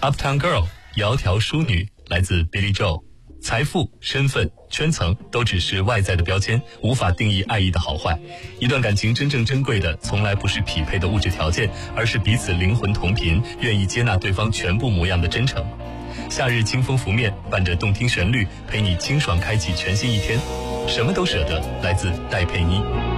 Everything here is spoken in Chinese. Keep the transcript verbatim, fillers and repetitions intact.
Uptown Girl 窈窕淑女来自 Billy Joel。财富、身份、圈层都只是外在的标签，无法定义爱意的好坏。一段感情真正珍贵的，从来不是匹配的物质条件，而是彼此灵魂同频，愿意接纳对方全部模样的真诚。夏日清风拂面，伴着动听旋律，陪你清爽开启全新一天。什么都舍得，来自戴佩妮。